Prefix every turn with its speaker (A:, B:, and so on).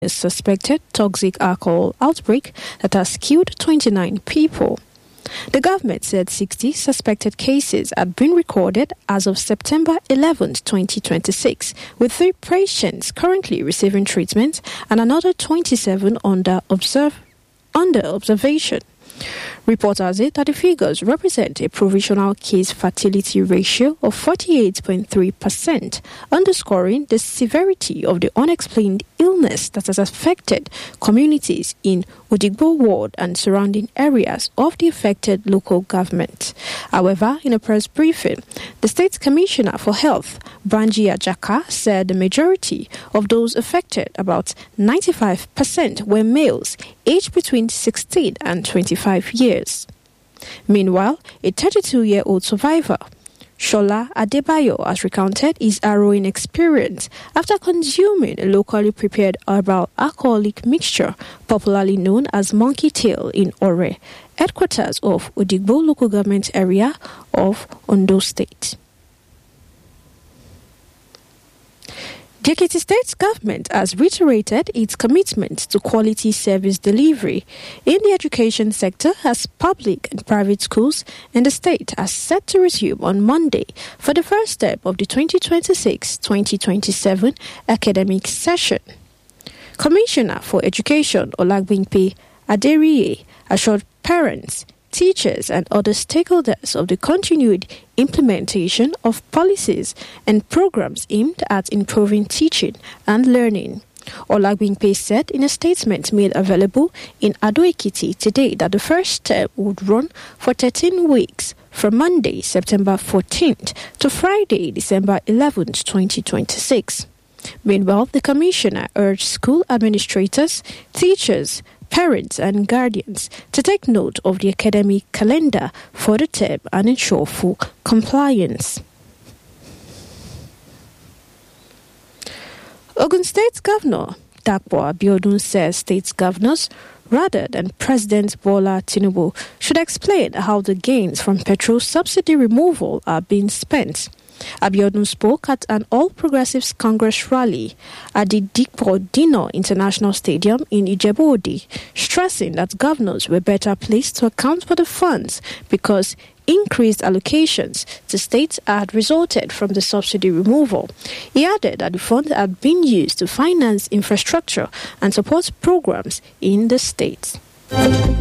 A: a suspected toxic alcohol outbreak that has killed 29 people. The government said 60 suspected cases had been recorded as of September 11, 2026, with 3 patients currently receiving treatment and another 27 under observation. Reporters say that the figures represent a provisional case fatality ratio of 48.3%, underscoring the severity of the unexplained illness that has affected communities in Odigbo ward and surrounding areas of the affected local government. However, in a press briefing, the State Commissioner for Health, Banji Ajaka, said the majority of those affected, about 95%, were males aged between 16 and 25 years. Meanwhile, a 32-year-old survivor, Shola Adebayo, has recounted his harrowing experience after consuming a locally prepared herbal alcoholic mixture popularly known as monkey tail in Ore, headquarters of Odigbo local government area of Ondo State. The Ekiti State government has reiterated its commitment to quality service delivery in the education sector as public and private schools in the state are set to resume on Monday for the first step of the 2026-2027 academic session. Commissioner for Education Olagbimpe Aderiye assured parents, teachers and other stakeholders of the continued implementation of policies and programs aimed at improving teaching and learning. Olagbimpe said in a statement made available in Ado-Ekiti today that the first step would run for 13 weeks from Monday, September 14th to Friday, December 11th, 2026. Meanwhile, the commissioner urged school administrators, teachers, parents and guardians to take note of the academic calendar for the term and ensure full compliance. Ogun State Governor Dapo Abiodun says state governors, rather than President Bola Tinubu, should explain how the gains from petrol subsidy removal are being spent. Abiodun spoke at an All Progressives Congress rally at the Dipo Dino International Stadium in Ijebu-Odi, stressing that governors were better placed to account for the funds because increased allocations to states had resulted from the subsidy removal. He added that the funds had been used to finance infrastructure and support programs in the states.